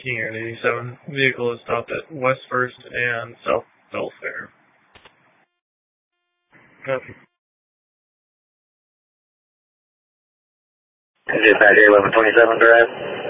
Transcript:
King Air 87. Vehicle is stopped at West First and South Belfair. Copy. Dispatch 1127, drive.